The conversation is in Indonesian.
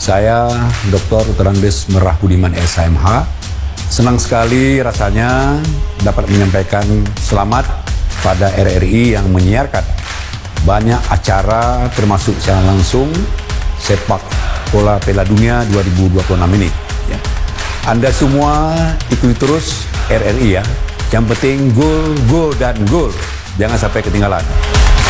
Saya Dr. Terandes Merah Budiman SHMH. Senang sekali rasanya dapat menyampaikan selamat pada RRI yang menyiarkan banyak acara termasuk secara langsung sepak bola Piala Dunia 2026 ini. Ya. Anda semua ikuti terus RRI ya. Yang penting gol, gol, dan gol. Jangan sampai ketinggalan.